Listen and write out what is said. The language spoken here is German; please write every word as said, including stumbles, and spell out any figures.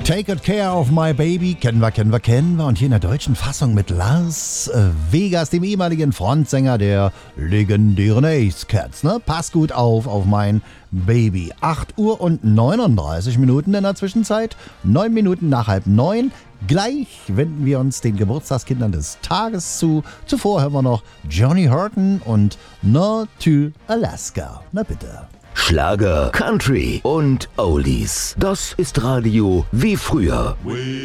Take Good Care of My Baby, kennen wir, kennen wir, kennen wir. Und hier in der deutschen Fassung mit Lars äh, Vegas, dem ehemaligen Frontsänger der legendären Ace Cats. Ne? Pass gut auf, auf mein Baby. acht Uhr und neununddreißig Minuten in der Zwischenzeit. neun Minuten nach halb neun. Gleich wenden wir uns den Geburtstagskindern des Tages zu. Zuvor hören wir noch Johnny Horton und No to Alaska. Na bitte. Schlager, Country und Oldies. Das ist Radio wie früher.